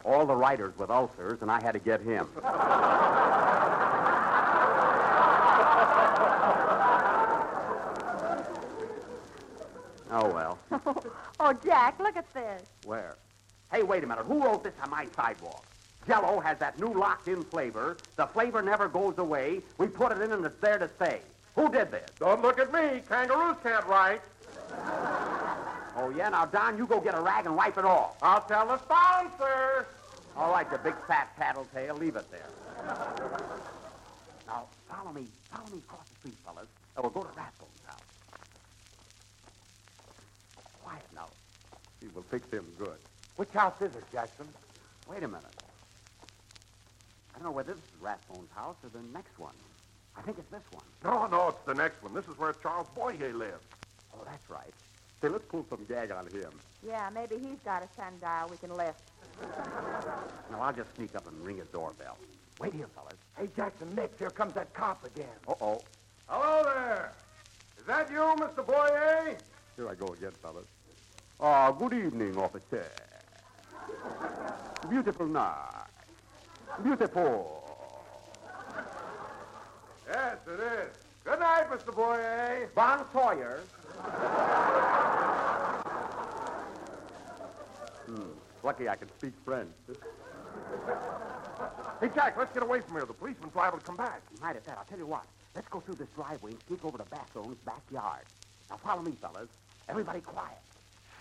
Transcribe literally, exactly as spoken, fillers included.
all the writers with ulcers, and I had to get him. Oh, well. Oh, Jack, look at this. Where? Hey, wait a minute. Who wrote this on my sidewalk? Jell-O has that new locked-in flavor. The flavor never goes away. We put it in and it's there to stay. Who did this? Don't look at me. Kangaroos can't write. Oh, yeah? Now, Don, you go get a rag and wipe it off. I'll tell the sponsor. All right, you big fat tattletale. Leave it there. Now, follow me. Follow me across the street, fellas. And we'll go to Rascal's house. Quiet now. He will fix him good. Which house is it, Jackson? Wait a minute. I don't know whether this is Rathbone's house or the next one. I think it's this one. No, no, it's the next one. This is where Charles Boyer lives. Oh, that's right. Say, let's pull some gag on him. Yeah, maybe he's got a sundial we can lift. Now, I'll just sneak up and ring his doorbell. Wait here, fellas. Hey, Jackson, Nick, here comes that cop again. Uh-oh. Hello there. Is that you, Mister Boyer? Here I go again, fellas. Ah, good evening, officer. Beautiful night. Beautiful. Yes, it is. Good night, Mister Boyer. Bon Sawyer. hmm. Lucky I can speak French. Hey, Jack, let's get away from here. The policeman's liable to come back. Right at that. I'll tell you what. Let's go through this driveway and sneak over to Bathone's backyard. Now, follow me, fellas. Everybody quiet.